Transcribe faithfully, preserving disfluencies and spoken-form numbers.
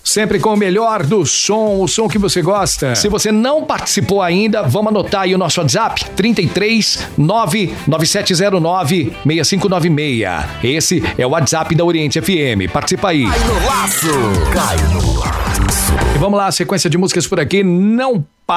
Sempre com o melhor do som, o som que você gosta. Se você não participou ainda, vamos anotar aí o nosso WhatsApp, trinta e três, nove nove sete zero nove, seis cinco nove seis. Esse é o WhatsApp da Oriente F M. Participa aí. Cai no laço. Cai no laço. E vamos lá, sequência de músicas por aqui. Não